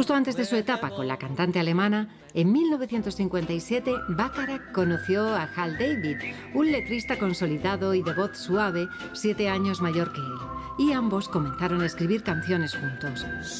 Justo antes de su etapa con la cantante alemana, en 1957 Bacharach conoció a Hal David, un letrista consolidado y de voz suave, 7 años mayor que él, y ambos comenzaron a escribir canciones juntos.